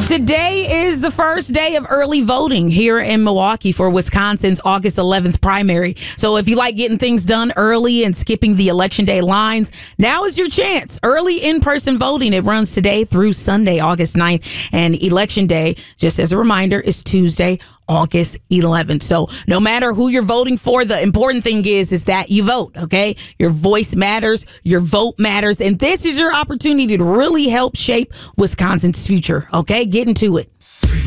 Today is the first day of early voting here in Milwaukee for Wisconsin's August 11th primary. So if you like getting things done early and skipping the election day lines, now is your chance. Early in-person voting, it runs today through Sunday, August 9th. And election day, just as a reminder, is Tuesday, August 11th. So no matter who you're voting for, the important thing is that you vote, okay? Your voice matters, your vote matters, and this is your opportunity to really help shape Wisconsin's future, okay? Get into it.